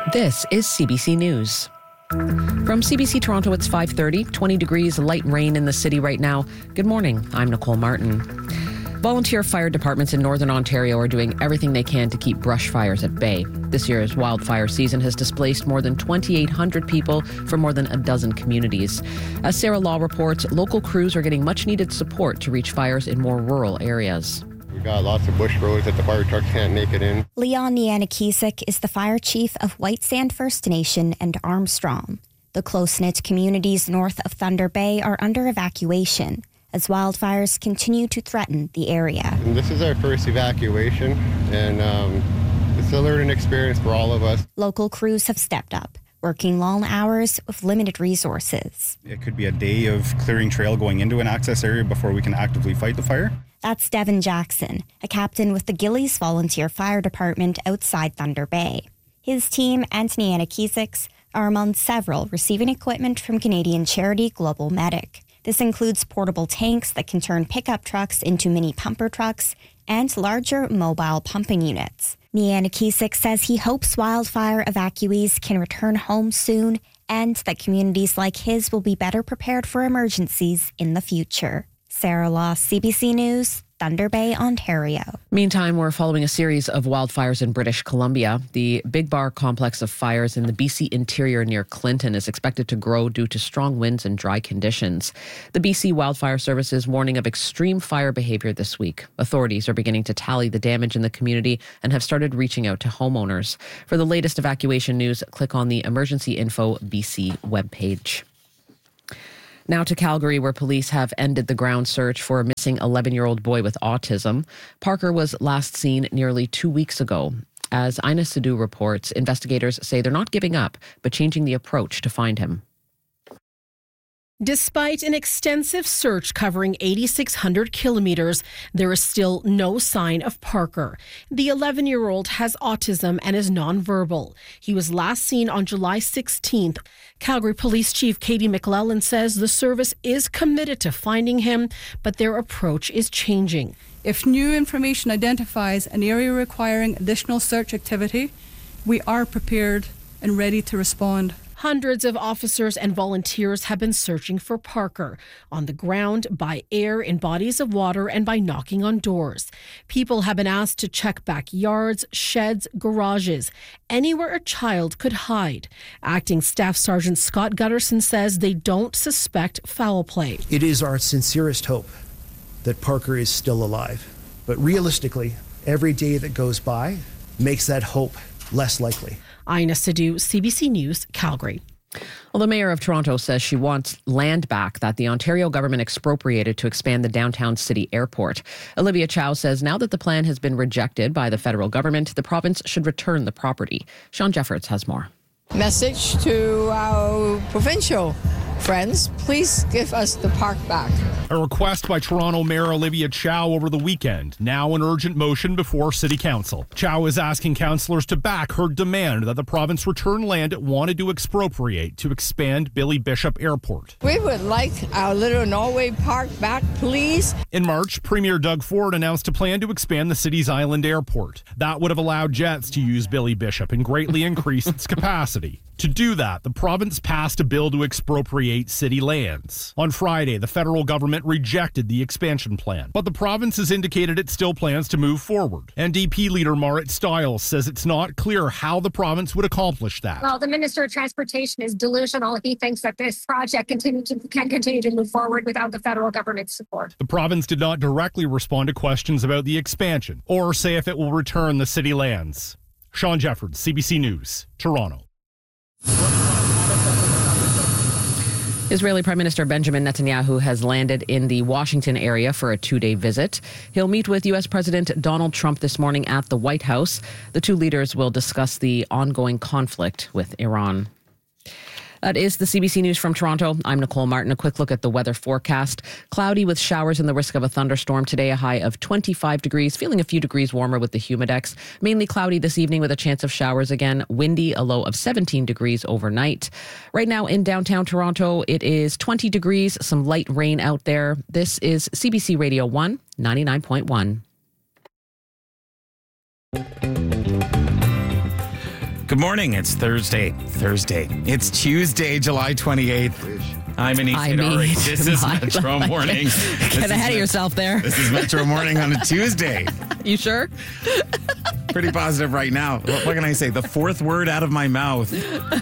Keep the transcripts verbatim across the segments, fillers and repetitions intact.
This is C B C News. From C B C Toronto, it's five thirty, twenty degrees, light rain in the city right now. Good morning, I'm Nicole Martin. Volunteer fire departments in Northern Ontario are doing everything they can to keep brush fires at bay. This year's wildfire season has displaced more than twenty-eight hundred people from more than a dozen communities. As Sarah Law reports, local crews are getting much-needed support to reach fires in more rural areas. We got lots of bush roads that the fire trucks can't make it in. Leon Nianakisik is the fire chief of White Sand First Nation and Armstrong. The close-knit communities north of Thunder Bay are under evacuation as wildfires continue to threaten the area. And this is our first evacuation, and um, it's a learning experience for all of us. Local crews have stepped up, working long hours with limited resources. It could be a day of clearing trail going into an access area before we can actively fight the fire. That's Devin Jackson, a captain with the Gillies Volunteer Fire Department outside Thunder Bay. His team, Anthony Anakisik's, are among several receiving equipment from Canadian charity Global Medic. This includes portable tanks that can turn pickup trucks into mini pumper trucks and larger mobile pumping units. Nianakisik says he hopes wildfire evacuees can return home soon and that communities like his will be better prepared for emergencies in the future. Sarah Law, C B C News, Thunder Bay, Ontario. Meantime, we're following a series of wildfires in British Columbia. The Big Bar complex of fires in the B C interior near Clinton is expected to grow due to strong winds and dry conditions. The B C Wildfire Service is warning of extreme fire behavior this week. Authorities are beginning to tally the damage in the community and have started reaching out to homeowners. For the latest evacuation news, click on the Emergency Info B C webpage. Now to Calgary, where police have ended the ground search for a missing eleven-year-old boy with autism. Parker was last seen nearly two weeks ago. As Ina Sidhu reports, investigators say they're not giving up, but changing the approach to find him. Despite an extensive search covering eighty-six hundred kilometers, there is still no sign of Parker. The eleven-year-old has autism and is nonverbal. He was last seen on July sixteenth. Calgary Police Chief Katie McLellan says the service is committed to finding him, but their approach is changing. If new information identifies an area requiring additional search activity, we are prepared and ready to respond. Hundreds of officers and volunteers have been searching for Parker on the ground, by air, in bodies of water, and by knocking on doors. People have been asked to check backyards, sheds, garages, anywhere a child could hide. Acting Staff Sergeant Scott Gutterson says they don't suspect foul play. It is our sincerest hope that Parker is still alive. But realistically, every day that goes by makes that hope less likely. Ina Sidhu, C B C News, Calgary. Well, the mayor of Toronto says she wants land back that the Ontario government expropriated to expand the downtown city airport. Olivia Chow says now that the plan has been rejected by the federal government, the province should return the property. Sean Jeffords has more. Message to our provincial friends, please give us the park back. A request by Toronto Mayor Olivia Chow over the weekend, now an urgent motion before City Council. Chow is asking councillors to back her demand that the province return land it wanted to expropriate to expand Billy Bishop Airport. We would like our little Norway Park back, please. In March, Premier Doug Ford announced a plan to expand the city's island airport. That would have allowed jets to use Billy Bishop and greatly increase its capacity. To do that, the province passed a bill to expropriate city lands. On Friday, the federal government rejected the expansion plan, but the province has indicated it still plans to move forward. N D P leader Marit Stiles says it's not clear how the province would accomplish that. Well, the Minister of Transportation is delusional. He thinks that this project continue to, can continue to move forward without the federal government's support. The province did not directly respond to questions about the expansion or say if it will return the city lands. Sean Jeffords, C B C News, Toronto. Israeli Prime Minister Benjamin Netanyahu has landed in the Washington area for a two-day visit. He'll meet with U S President Donald Trump this morning at the White House. The two leaders will discuss the ongoing conflict with Iran. That is the C B C News from Toronto. I'm Nicole Martin. A quick look at the weather forecast. Cloudy with showers and the risk of a thunderstorm today, a high of twenty-five degrees, feeling a few degrees warmer with the humidex. Mainly cloudy this evening with a chance of showers again. Windy, a low of seventeen degrees overnight. Right now in downtown Toronto, it is twenty degrees, some light rain out there. This is C B C Radio one, ninety-nine point one. Good morning. It's Thursday. Thursday. It's Tuesday, July twenty-eighth. I'm Anise I Hidari. mean, This is my- Metro Morning. Get ahead of yourself there. This is Metro Morning on a Tuesday. You sure? Pretty positive right now. What, what can I say? The fourth word out of my mouth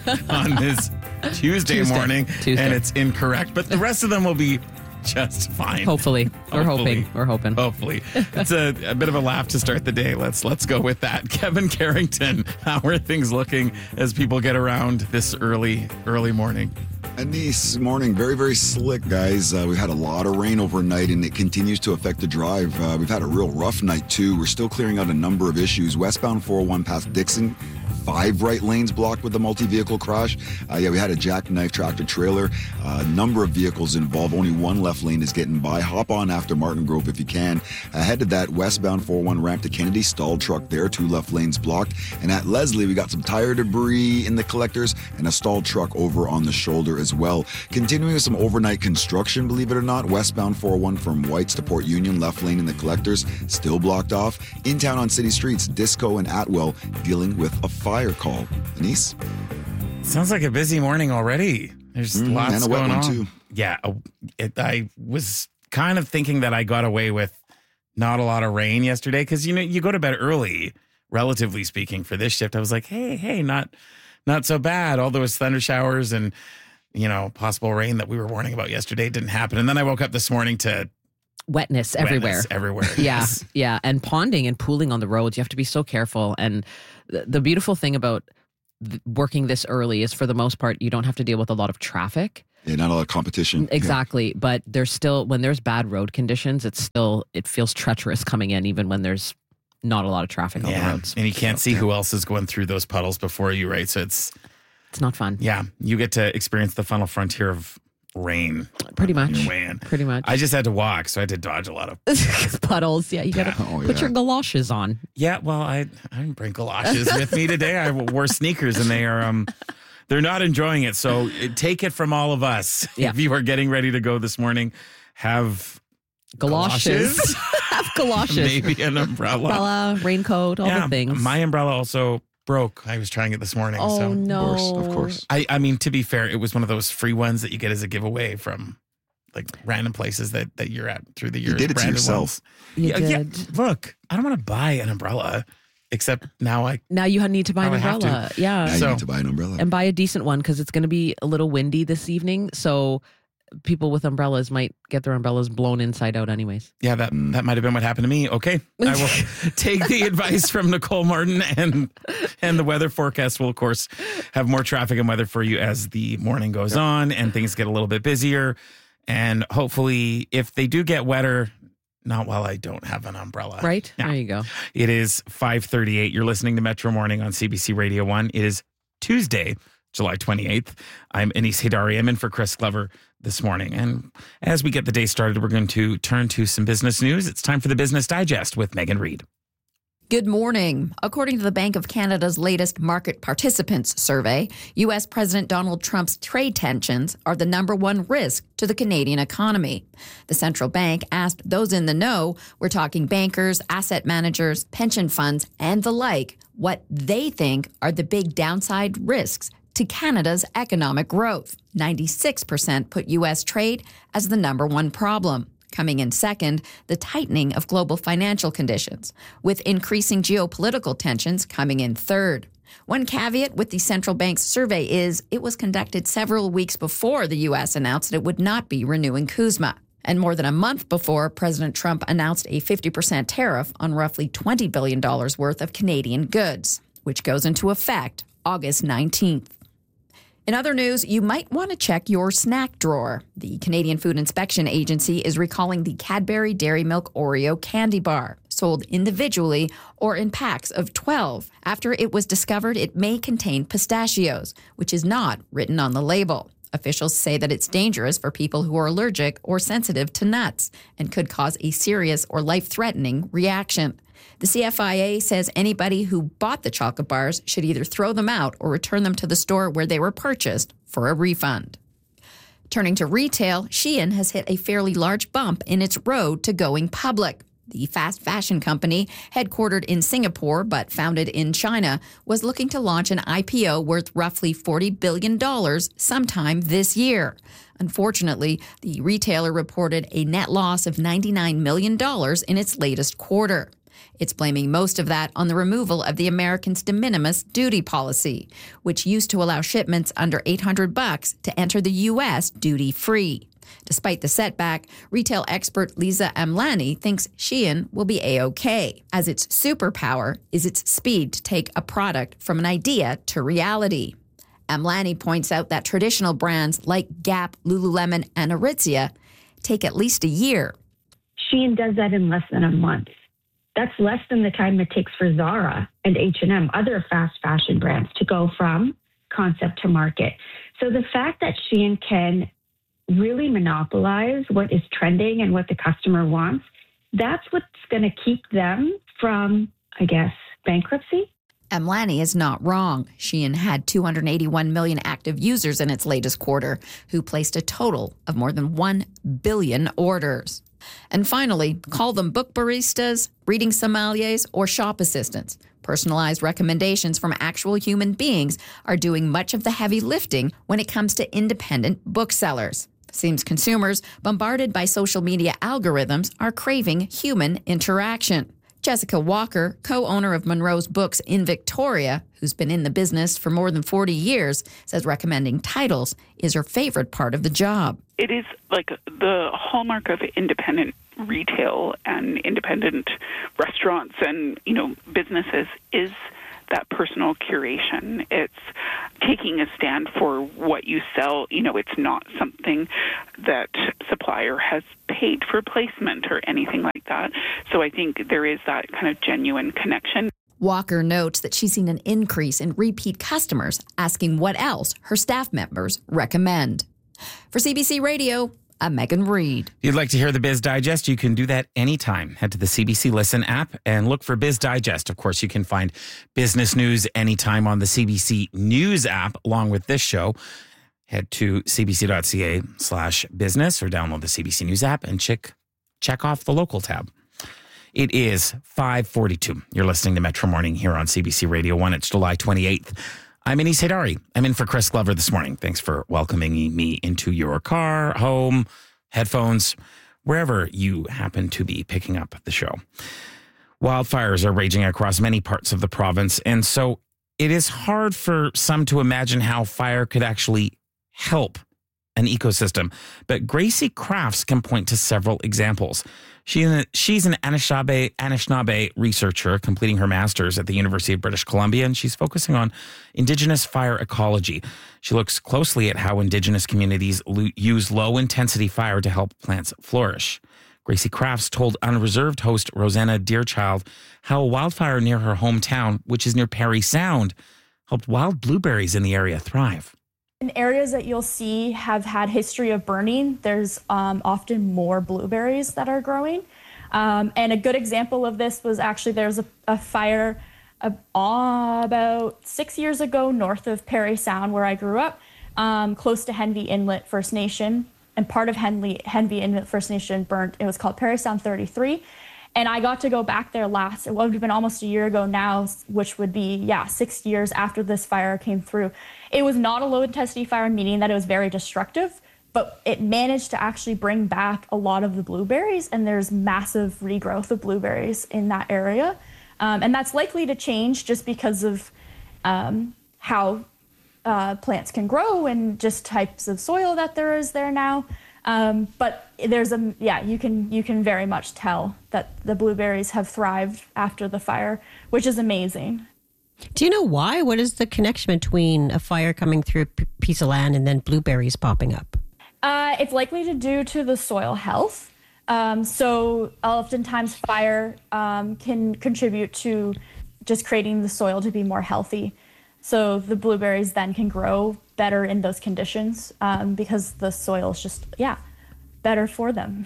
on this Tuesday, Tuesday. morning, Tuesday. and it's incorrect. But the rest of them will be just fine. Hopefully. We're Hopefully. hoping. We're hoping. Hopefully. It's a, a bit of a laugh to start the day. Let's let's go with that. Kevin Carrington, how are things looking as people get around this early, early morning? Anise, morning. Very, very slick, guys. Uh, we've had a lot of rain overnight, and it continues to affect the drive. Uh, we've had a real rough night, too. We're still clearing out a number of issues. Westbound four oh one past Dixon, five right lanes blocked with a multi-vehicle crash. Uh, yeah, we had a jackknife tractor trailer. A uh, number of vehicles involved. Only one left lane is getting by. Hop on after Martin Grove if you can. Ahead of that, westbound four oh one ramp to Kennedy, stalled truck there. Two left lanes blocked. And at Leslie, we got some tire debris in the collectors and a stalled truck over on the shoulder as well. Continuing with some overnight construction, believe it or not. Westbound four oh one from Whites to Port Union, left lane in the collectors, still blocked off. In town on city streets, Disco and Atwell dealing with a fire call. Anise? Sounds like a busy morning already. There's Mm, lots and a wet going one, on. too. Yeah, uh, it, I was kind of thinking that I got away with not a lot of rain yesterday because you know you go to bed early, relatively speaking, for this shift. I was like, hey, hey, not not so bad. All those thunder showers and you know possible rain that we were warning about yesterday didn't happen. And then I woke up this morning to Wetness everywhere. wetness everywhere. Yeah, Yes. yeah. And ponding and pooling on the roads. You have to be so careful. And the, the beautiful thing about th- working this early is, for the most part, you don't have to deal with a lot of traffic. Yeah, not a lot of competition. Exactly. But there's still, when there's bad road conditions, it's still, it feels treacherous coming in, even when there's not a lot of traffic on the Yeah, roads. and you can't see who else is going through those puddles before you, right? So it's It's not fun. yeah, you get to experience the final frontier of rain. Pretty much. Your way in. Pretty much. I just had to walk, so I had to dodge a lot of. Puddles. Yeah, you got to Oh, put yeah. your galoshes on. Yeah, well, I I didn't bring galoshes with me today. I wore sneakers, and they are um, they're not enjoying it. So uh, take it from all of us. Yeah. If you are getting ready to go this morning, have Galoshes. galoshes, Have galoshes. maybe an umbrella. Umbrella, raincoat, all yeah, the things. my umbrella also broke. I was trying it this morning. oh, so. no. Of course, of course. I, I mean, to be fair, it was one of those free ones that you get as a giveaway from like random places that, that you're at through the years. You did it to branded yourself. ones. You yeah, yeah, did. look, I don't want to buy an umbrella, except now I. Now you need to buy an Now I have to. umbrella. Yeah. Now you So- need to buy an umbrella. And buy a decent one because it's going to be a little windy this evening. So people with umbrellas might get their umbrellas blown inside out anyways. Yeah, that Mm. that might have been what happened to me. Okay, I will take the advice from Nicole Martin, and and the weather forecast will, of course, have more traffic and weather for you as the morning goes on and things get a little bit busier. And hopefully, if they do get wetter, not while I don't have an umbrella. Right? Yeah. There you go. It is five thirty-eight. You're listening to Metro Morning on C B C Radio one. It is Tuesday, July twenty-eighth. I'm Anise Hidari. I'm in for Chris Glover this morning. And as we get the day started, we're going to turn to some business news. It's time for the Business Digest with Megan Reed. Good morning. According to the Bank of Canada's latest market participants survey, U S President Donald Trump's trade tensions are the number one risk to the Canadian economy. The central bank asked those in the know, we're talking bankers, asset managers, pension funds, and the like, what they think are the big downside risks to Canada's economic growth. ninety-six percent put U S trade as the number one problem. Coming in second, the tightening of global financial conditions, with increasing geopolitical tensions coming in third. One caveat with the central bank's survey is it was conducted several weeks before the U S announced it would not be renewing CUSMA, and more than a month before President Trump announced a fifty percent tariff on roughly twenty billion dollars worth of Canadian goods, which goes into effect August nineteenth. In other news, you might want to check your snack drawer. The Canadian Food Inspection Agency is recalling the Cadbury Dairy Milk Oreo candy bar, sold individually or in packs of twelve, after it was discovered it may contain pistachios, which is not written on the label. Officials say that it's dangerous for people who are allergic or sensitive to nuts and could cause a serious or life-threatening reaction. The C F I A says anybody who bought the chocolate bars should either throw them out or return them to the store where they were purchased for a refund. Turning to retail, Shein has hit a fairly large bump in its road to going public. The fast fashion company, headquartered in Singapore but founded in China, was looking to launch an I P O worth roughly forty billion dollars sometime this year. Unfortunately, the retailer reported a net loss of ninety-nine million dollars in its latest quarter. It's blaming most of that on the removal of the Americans' de minimis duty policy, which used to allow shipments under eight hundred bucks to enter the U S duty-free. Despite the setback, retail expert Lisa Amlani thinks Shein will be A-OK, as its superpower is its speed to take a product from an idea to reality. Amlani points out that traditional brands like Gap, Lululemon, and Aritzia take at least a year. Shein does that in less than a month. That's less than the time it takes for Zara and H and M, other fast fashion brands, to go from concept to market. So the fact that Shein can really monopolize what is trending and what the customer wants, that's what's going to keep them from, I guess, bankruptcy. Amlani is not wrong. Shein had two hundred eighty-one million active users in its latest quarter, who placed a total of more than one billion orders. And finally, call them book baristas, reading sommeliers, or shop assistants. Personalized recommendations from actual human beings are doing much of the heavy lifting when it comes to independent booksellers. Seems consumers, bombarded by social media algorithms, are craving human interaction. Jessica Walker, co-owner of Monroe's Books in Victoria, who's been in the business for more than forty years, says recommending titles is her favorite part of the job. It is like the hallmark of independent retail and independent restaurants and, you know, businesses is that personal curation. It's taking a stand for what you sell. You know, it's not something that supplier has paid for placement or anything like that. So I think there is that kind of genuine connection. Walker notes that she's seen an increase in repeat customers asking what else her staff members recommend. For C B C Radio, I'm Megan Reed. If you'd like to hear the Biz Digest, you can do that anytime. Head to the C B C Listen app and look for Biz Digest. Of course, you can find business news anytime on the C B C News app, along with this show. Head to cbc.ca slash business or download the C B C News app and check, check off the local tab. It is five forty-two. You're listening to Metro Morning here on C B C Radio one. It's July twenty-eighth. I'm Anis Haydari. I'm in for Chris Glover this morning. Thanks for welcoming me into your car, home, headphones, wherever you happen to be picking up the show. Wildfires are raging across many parts of the province, and so it is hard for some to imagine how fire could actually help an ecosystem. But Gracie Crafts can point to several examples. She, she's an Anishinaabe, Anishinaabe researcher completing her master's at the University of British Columbia, and she's focusing on Indigenous fire ecology. She looks closely at how Indigenous communities lo- use low-intensity fire to help plants flourish. Gracie Crafts told Unreserved host Rosanna Deerchild how a wildfire near her hometown, which is near Parry Sound, helped wild blueberries in the area thrive. In areas that you'll see have had history of burning, there's um, often more blueberries that are growing. Um, and a good example of this was actually there's a, a fire uh, about six years ago north of Parry Sound, where I grew up, um, close to Henvey Inlet First Nation. And part of Henley, Henvey Inlet First Nation burnt. It was called Parry Sound thirty-three. And I got to go back there last, it would have been almost a year ago now, which would be, yeah, six years after this fire came through. It was not a low-intensity fire, meaning that it was very destructive, but it managed to actually bring back a lot of the blueberries, and there's massive regrowth of blueberries in that area. Um, and that's likely to change just because of um, how uh, plants can grow and just types of soil that there is there now. Um, but there's a, yeah, you can you can very much tell that the blueberries have thrived after the fire, which is amazing. Do you know why? What is the connection between a fire coming through a piece of land and then blueberries popping up? Uh, it's likely to due to the soil health. Um, so oftentimes fire um, can contribute to just creating the soil to be more healthy. So the blueberries then can grow better in those conditions um, because the soil is just, yeah, better for them.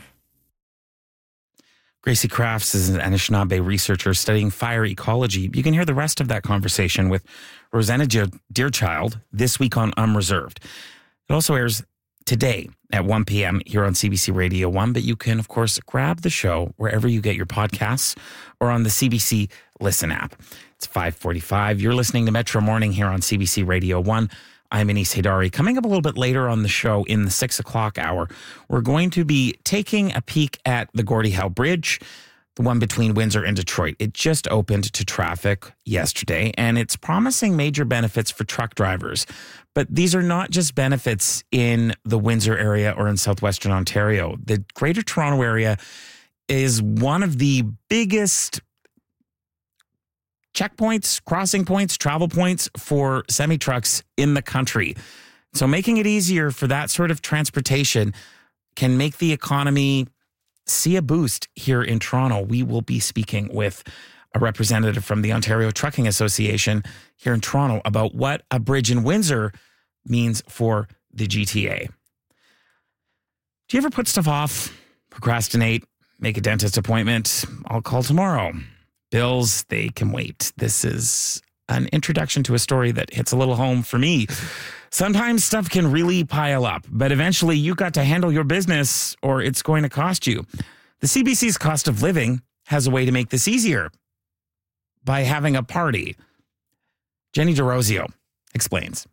Gracie Crafts is an Anishinaabe researcher studying fire ecology. You can hear the rest of that conversation with Rosanna Deerchild this week on Unreserved. It also airs today at one p.m. here on C B C Radio one. But you can, of course, grab the show wherever you get your podcasts or on the C B C Listen app. It's five forty-five. You're listening to Metro Morning here on C B C Radio one. I'm Anis Haydari. Coming up a little bit later on the show in the six o'clock hour, we're going to be taking a peek at the Gordie Howe Bridge, the one between Windsor and Detroit. It just opened to traffic yesterday, and it's promising major benefits for truck drivers. But these are not just benefits in the Windsor area or in southwestern Ontario. The Greater Toronto area is one of the biggest checkpoints, crossing points, travel points for semi-trucks in the country. So making it easier for that sort of transportation can make the economy see a boost here in Toronto. We will be speaking with a representative from the Ontario Trucking Association here in Toronto about what a bridge in Windsor means for the G T A. Do you ever put stuff off, procrastinate, make a dentist appointment? I'll call tomorrow. Bills, they can wait. This is an introduction to a story that hits a little home for me. Sometimes stuff can really pile up, but eventually you got to handle your business or it's going to cost you. The C B C's Cost of Living has a way to make this easier by having a party. Jenny DeRosio explains.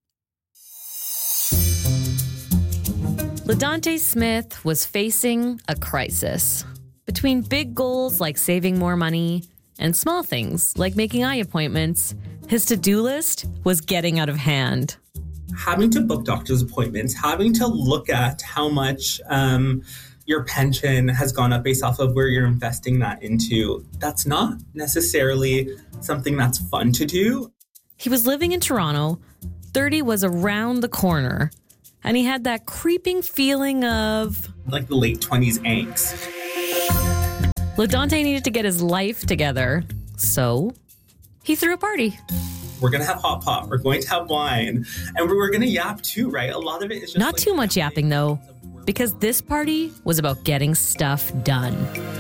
LaDante Smith was facing a crisis. Between big goals like saving more money and small things like making eye appointments, his to-do list was getting out of hand. Having to book doctor's appointments, having to look at how much um, your pension has gone up based off of where you're investing that into, that's not necessarily something that's fun to do. He was living in Toronto. thirty was around the corner, and he had that creeping feeling of... like the late twenties angst. LaDante needed to get his life together, so he threw a party. We're going to have hot pot. We're going to have wine. And we're going to yap too, right? A lot of it is just Not like too much yapping, though, because this party was about getting stuff done.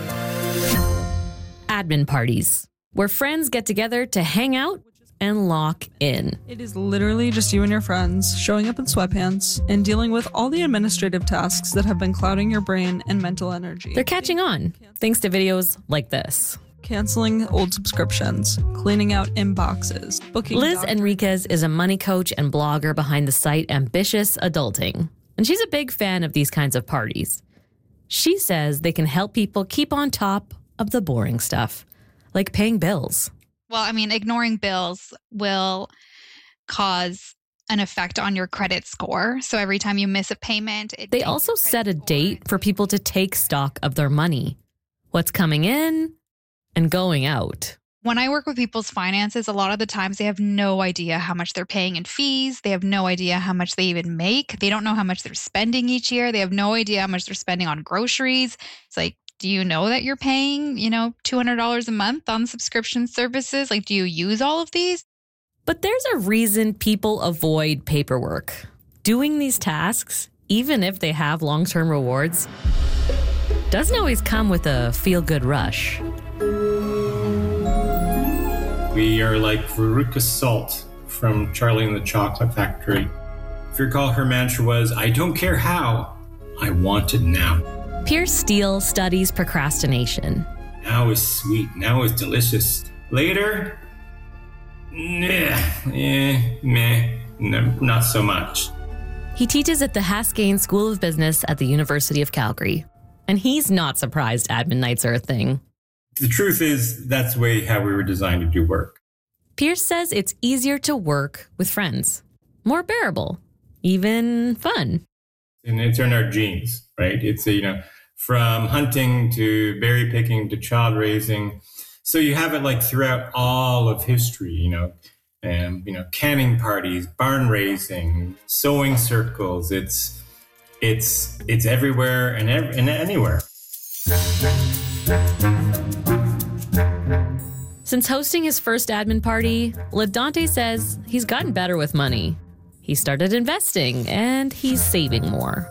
Admin parties, where friends get together to hang out and lock in. It is literally just you and your friends showing up in sweatpants and dealing with all the administrative tasks that have been clouding your brain and mental energy. They're catching on, thanks to videos like this. Canceling old subscriptions, cleaning out inboxes, booking... Liz doctor- Enriquez is a money coach and blogger behind the site Ambitious Adulting, and she's a big fan of these kinds of parties. She says they can help people keep on top of the boring stuff, like paying bills. Well, I mean, ignoring bills will cause an effect on your credit score. So every time you miss a payment... It they also set a date for people to take stock of their money, what's coming in and going out. When I work with people's finances, a lot of the times they have no idea how much they're paying in fees. They have no idea how much they even make. They don't know how much they're spending each year. They have no idea how much they're spending on groceries. It's like, do you know that you're paying, you know, two hundred dollars a month on subscription services? Like, do you use all of these? But there's a reason people avoid paperwork. Doing these tasks, even if they have long-term rewards, doesn't always come with a feel-good rush. We are like Veruca Salt from Charlie and the Chocolate Factory. If you recall, her mantra was, I don't care how, I want it now. Pierce Steele studies procrastination. Now is sweet, now is delicious. Later, nah, eh, meh, no, not so much. He teaches at the Haskayne School of Business at the University of Calgary. And he's not surprised admin nights are a thing. The truth is, that's the way how we were designed to do work. Pierce says it's easier to work with friends. More bearable. Even fun. And it's in our genes, right? It's, you know, from hunting to berry picking to child raising. So you have it like throughout all of history, you know, and, you know, canning parties, barn raising, sewing circles. It's, it's, it's everywhere and, ev- and anywhere. Since hosting his first admin party, LaDante says he's gotten better with money. He started investing and he's saving more.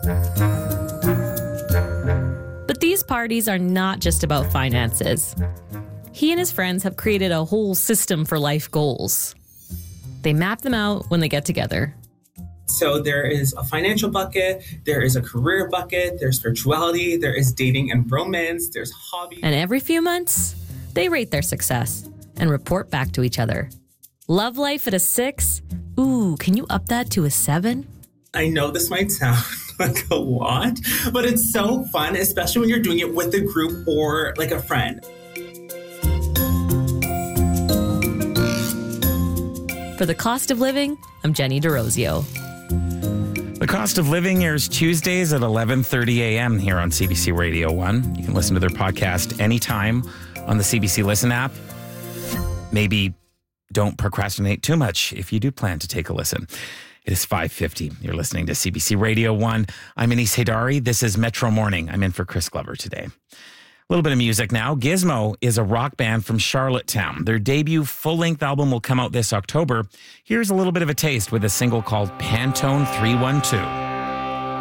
But these parties are not just about finances. He and his friends have created a whole system for life goals. They map them out when they get together. So there is a financial bucket, there is a career bucket, there's spirituality, there is dating and romance, there's hobby. And every few months, they rate their success and report back to each other. Love life at a six? Ooh, can you up that to a seven? I know this might sound like a lot, but it's so fun, especially when you're doing it with a group or like a friend. For The Cost of Living, I'm Jenny DeRosio. The Cost of Living airs Tuesdays at eleven thirty a.m. here on C B C Radio one. You can listen to their podcast anytime on the C B C Listen app. Maybe don't procrastinate too much if you do plan to take a listen. It is five fifty. You're listening to C B C Radio one. I'm Anis Haydari. This is Metro Morning. I'm in for Chris Glover today. A little bit of music now. Gizmo is a rock band from Charlottetown. Their debut full-length album will come out this October. Here's a little bit of a taste with a single called Pantone three one two.